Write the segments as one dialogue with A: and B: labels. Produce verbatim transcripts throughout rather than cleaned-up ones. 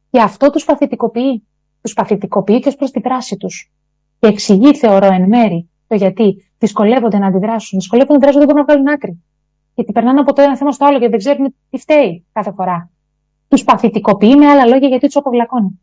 A: Και αυτό τους παθητικοποιεί. Τους παθητικοποιεί και ως προς τη δράση τους. Και εξηγεί, θεωρώ, εν μέρη το γιατί δυσκολεύονται να αντιδράσουν. Δυσκολεύονται να αντιδράσουν, δεν μπορούν να βγάλουν άκρη. Γιατί περνάνε από το ένα θέμα στο άλλο και δεν ξέρουν τι φταίει κάθε φορά. Τους παθητικοποιεί με άλλα λόγια γιατί τους αποβλακώνει.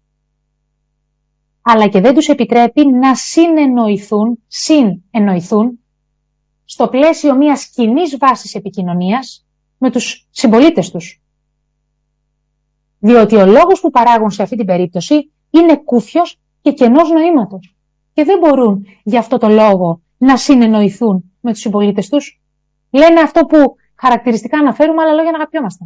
A: Αλλά και δεν τους επιτρέπει να συνεννοηθούν, συνεννοηθούν στο πλαίσιο μιας κοινής βάσης επικοινωνίας με τους συμπολίτες τους. Διότι ο λόγος που παράγουν σε αυτή την περίπτωση είναι κούφιος και κενός νοήματος. Και δεν μπορούν γι' αυτό το λόγο να συνεννοηθούν με τους συμπολίτες τους. Λένε αυτό που χαρακτηριστικά αναφέρουμε, αλλά λόγια να αγαπιόμαστε.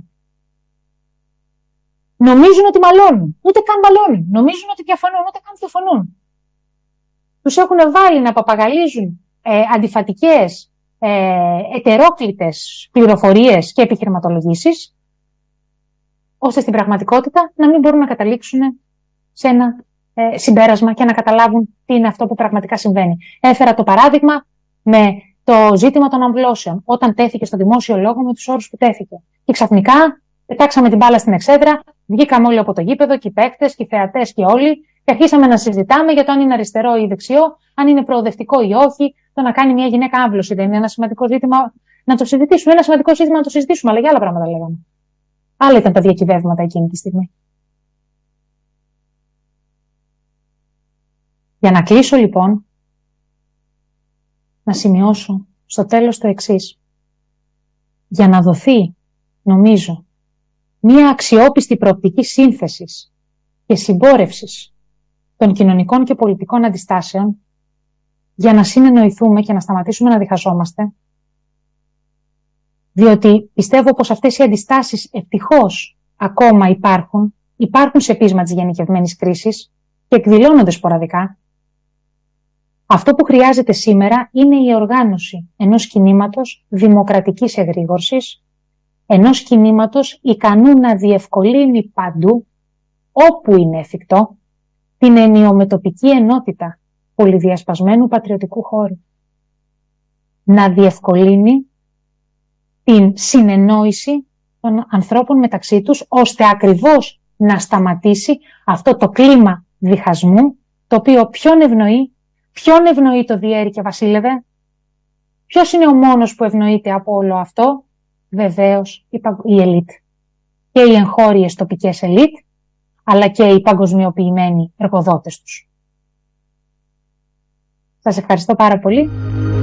A: Νομίζουν ότι μαλώνουν. Ούτε καν μαλώνουν. Νομίζουν ότι διαφωνούν. Ούτε καν διαφωνούν. Τους έχουν βάλει να παπαγαλίζουν ε, αντιφατικές, ε, ετερόκλητες πληροφορίες και επιχειρηματολογήσεις, ώστε στην πραγματικότητα να μην μπορούν να καταλήξουν σε ένα ε, συμπέρασμα και να καταλάβουν τι είναι αυτό που πραγματικά συμβαίνει. Έφερα το παράδειγμα με το ζήτημα των αμβλώσεων, όταν τέθηκε στο δημόσιο λόγο με τους όρους που τέθηκε. Και ξαφνικά πετάξαμε την μπάλα στην εξέδρα, βγήκαμε όλοι από το γήπεδο, και οι παίκτες, και οι θεατές και όλοι, και αρχίσαμε να συζητάμε για το αν είναι αριστερό ή δεξιό, αν είναι προοδευτικό ή όχι, το να κάνει μια γυναίκα άμβλωση. Δεν είναι ένα σημαντικό ζήτημα να το συζητήσουμε. Ένα σημαντικό ζήτημα να το συζητήσουμε, αλλά για άλλα πράγματα λέγαμε. Άλλα ήταν τα διακυβεύματα εκείνη τη στιγμή. Για να κλείσω λοιπόν, να σημειώσω στο τέλος το εξής. Για να δοθεί, νομίζω, μία αξιόπιστη προοπτική σύνθεσης και συμπόρευσης των κοινωνικών και πολιτικών αντιστάσεων, για να συνεννοηθούμε και να σταματήσουμε να διχαζόμαστε, διότι πιστεύω πως αυτές οι αντιστάσεις ευτυχώς ακόμα υπάρχουν, υπάρχουν σε πείσμα της γενικευμένης κρίσης και εκδηλώνονται σποραδικά. Αυτό που χρειάζεται σήμερα είναι η οργάνωση ενός κινήματος δημοκρατικής εγρήγορσης, ενός κινήματος ικανού να διευκολύνει παντού, όπου είναι εφικτό, την ενιομετωπική ενότητα πολυδιασπασμένου πατριωτικού χώρου. Να διευκολύνει την συνεννόηση των ανθρώπων μεταξύ τους, ώστε ακριβώς να σταματήσει αυτό το κλίμα διχασμού, το οποίο ποιον ευνοεί, ποιον ευνοεί το διέρη και βασίλευε, ποιος είναι ο μόνος που ευνοείται από όλο αυτό? Βεβαίως η ελίτ. Και οι εγχώριες τοπικές ελίτ, αλλά και οι παγκοσμιοποιημένοι εργοδότες τους. Σας ευχαριστώ πάρα πολύ.